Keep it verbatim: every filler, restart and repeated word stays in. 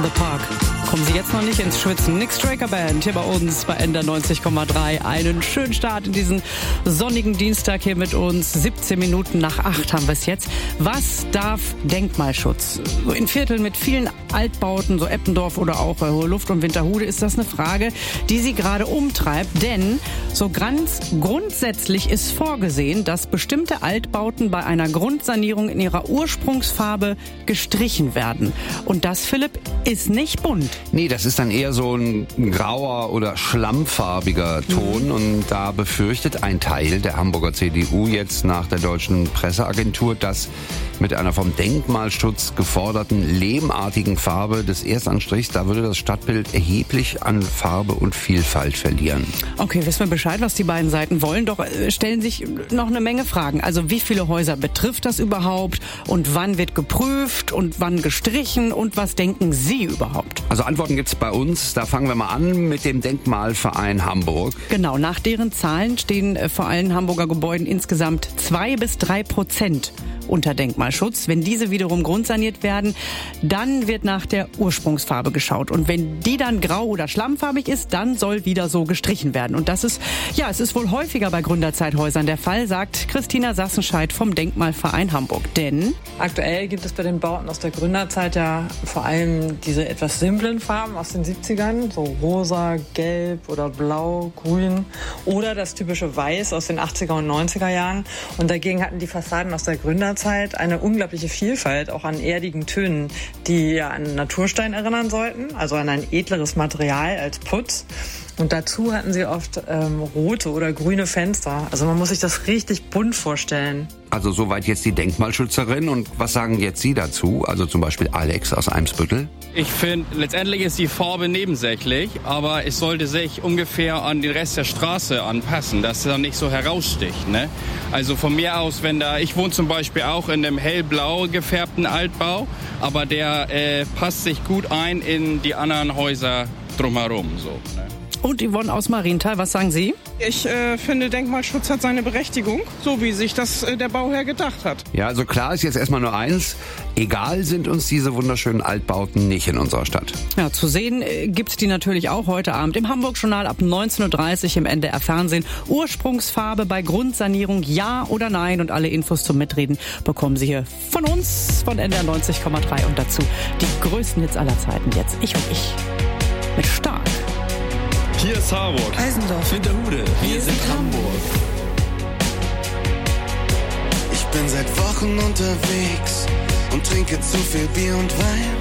Park. Kommen Sie jetzt noch nicht ins Schwitzen. Nick Straker Band hier bei uns bei N D R neunzig Komma drei. Einen schönen Start in diesen sonnigen Dienstag hier mit uns. siebzehn Minuten nach acht haben wir es jetzt. Was darf Denkmalschutz? So in Vierteln mit vielen Altbauten, so Eppendorf oder auch Hohe Luft und Winterhude, ist das eine Frage, die Sie gerade umtreibt. Denn so ganz grundsätzlich ist vorgesehen, dass bestimmte Altbauten bei einer Grundsanierung in ihrer Ursprungsfarbe gestrichen werden. Und das, Philipp, ist nicht bunt. Nee, das ist dann eher so ein grauer oder schlammfarbiger Ton. Mhm. Und da befürchtet ein Teil der Hamburger C D U jetzt nach der deutschen Presseagentur, dass mit einer vom Denkmalschutz geforderten lehmartigen Farbe des Erstanstrichs, da würde das Stadtbild erheblich an Farbe und Vielfalt verlieren. Okay, wissen wir Bescheid, was die beiden Seiten wollen. Doch äh, stellen sich noch eine Menge Fragen. Also wie viele Häuser betrifft das überhaupt? Und wann wird geprüft? Und wann gestrichen? Und was denken Sie überhaupt? Also Antworten gibt's bei uns. Da fangen wir mal an mit dem Denkmalverein Hamburg. Genau, nach deren Zahlen stehen äh, vor allen Hamburger Gebäuden insgesamt zwei bis drei Prozent unter Denkmalschutz. Wenn diese wiederum grundsaniert werden, dann wird nach der Ursprungsfarbe geschaut. Und wenn die dann grau oder schlammfarbig ist, dann soll wieder so gestrichen werden. Und das ist, ja, es ist wohl häufiger bei Gründerzeithäusern der Fall, sagt Christina Sassenscheid vom Denkmalverein Hamburg. Denn aktuell gibt es bei den Bauten aus der Gründerzeit ja vor allem diese etwas simplen Farben aus den siebzigern, so rosa, gelb oder blau, grün oder das typische Weiß aus den achtziger und neunziger Jahren. Und dagegen hatten die Fassaden aus der Gründerzeit eine unglaubliche Vielfalt, auch an erdigen Tönen, die ja an Naturstein erinnern sollten, also an ein edleres Material als Putz. Und dazu hatten sie oft ähm, rote oder grüne Fenster. Also man muss sich das richtig bunt vorstellen. Also soweit jetzt die Denkmalschützerin. Und was sagen jetzt Sie dazu? Also zum Beispiel Alex aus Eimsbüttel. Ich finde, letztendlich ist die Farbe nebensächlich, aber es sollte sich ungefähr an den Rest der Straße anpassen, dass es dann nicht so heraussticht. Ne? Also von mir aus, wenn da, ich wohne zum Beispiel auch in einem hellblau gefärbten Altbau, aber der äh, passt sich gut ein in die anderen Häuser drumherum. So, ne? Und Yvonne aus Marienthal, was sagen Sie? Ich äh, finde, Denkmalschutz hat seine Berechtigung, so wie sich das äh, der Bauherr gedacht hat. Ja, also klar ist jetzt erstmal nur eins. Egal sind uns diese wunderschönen Altbauten nicht in unserer Stadt. Ja, zu sehen äh, gibt's die natürlich auch heute Abend im Hamburg-Journal ab neunzehn Uhr dreißig im N D R Fernsehen. Ursprungsfarbe bei Grundsanierung, ja oder nein? Und alle Infos zum Mitreden bekommen Sie hier von uns, von N D R neunzig Komma drei. Und dazu die größten Hits aller Zeiten jetzt. Ich und ich. Mit Stark. Hier ist Harburg, Eisendorf, Winterhude, wir sind Hamburg. Ich bin seit Wochen unterwegs und trinke zu viel Bier und Wein.